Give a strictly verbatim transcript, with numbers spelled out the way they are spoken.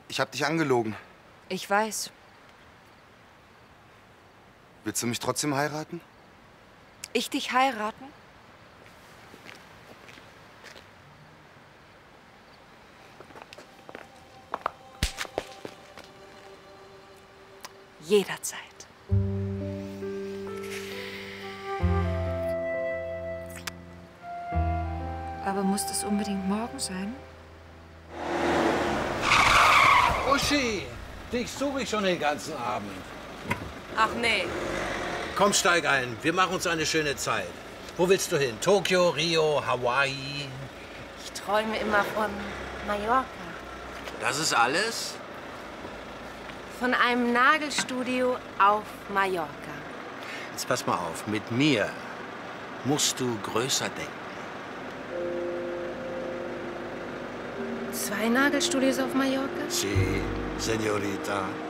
Ich hab dich angelogen. Ich weiß. Willst du mich trotzdem heiraten? Ich dich heiraten? Jederzeit. Aber muss das unbedingt morgen sein? Uschi, dich suche ich schon den ganzen Abend. Ach nee. Komm, steig ein. Wir machen uns eine schöne Zeit. Wo willst du hin? Tokio, Rio, Hawaii? Ich träume immer von Mallorca. Das ist alles? Von einem Nagelstudio auf Mallorca. Jetzt pass mal auf. Mit mir musst du größer denken. Zwei Nagelstudios auf Mallorca? Sí, Señorita.